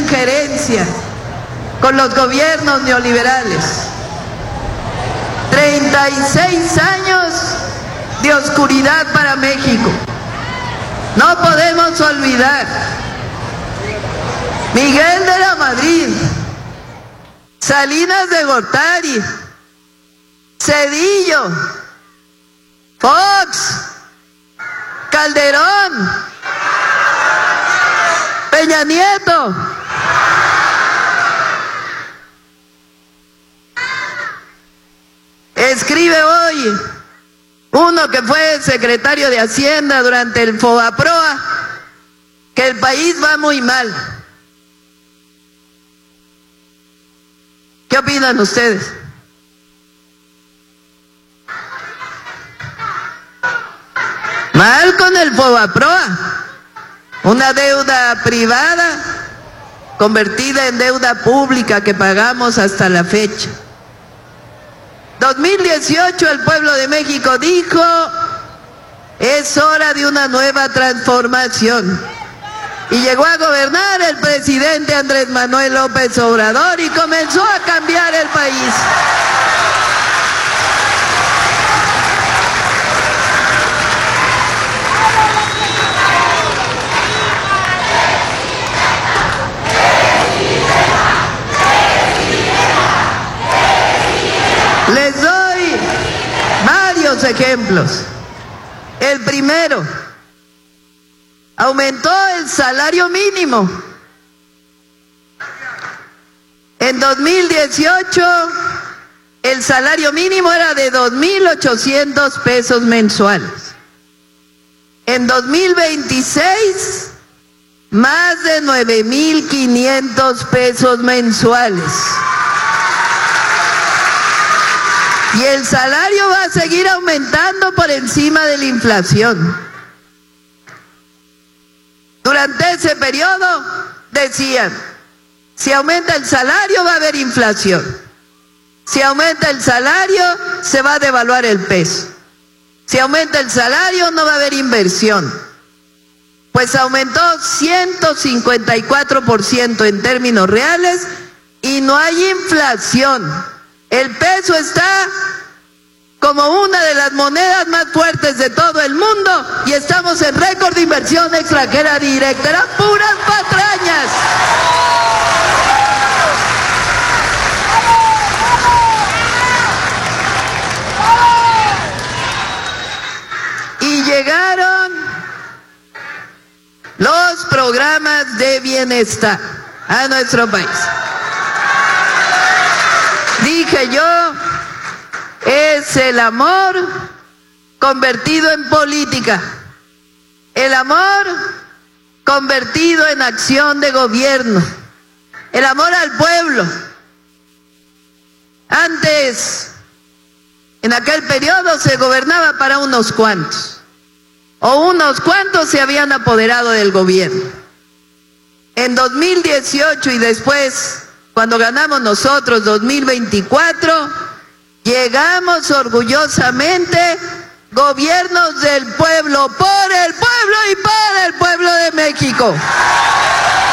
injerencia con los gobiernos neoliberales. 36 años de oscuridad para México. No podemos olvidar Miguel de la Madrid, Salinas de Gortari, Zedillo, Fox, Calderón, Peña Nieto. Escribe hoy uno que fue secretario de Hacienda durante el Fobaproa que el país va muy mal. ¿Qué opinan ustedes? Mal con el Fobaproa, una deuda privada convertida en deuda pública que pagamos hasta la fecha. 2018 el pueblo de México dijo: es hora de una nueva transformación. Y llegó a gobernar el presidente Andrés Manuel López Obrador y comenzó a cambiar el país. Les doy varios ejemplos. El primero, aumentó el salario mínimo. En 2018, el salario mínimo era de 2,800 pesos mensuales. En 2026, más de 9,500 pesos mensuales. Y el salario va a seguir aumentando por encima de la inflación. Durante ese periodo decían: si aumenta el salario va a haber inflación. Si aumenta el salario se va a devaluar el peso. Si aumenta el salario no va a haber inversión. Pues aumentó 154% en términos reales y no hay inflación. El peso está como una de las monedas más fuertes de todo el mundo y estamos en récord de inversión extranjera directa. Eran puras patrañas. Y llegaron los programas de bienestar a nuestro país. Dije yo, es el amor convertido en política, el amor convertido en acción de gobierno, el amor al pueblo. Antes, en aquel periodo se gobernaba para unos cuantos, o unos cuantos se habían apoderado del gobierno. En 2018 y después, cuando ganamos nosotros 2024, llegamos orgullosamente gobiernos del pueblo, por el pueblo y para el pueblo de México.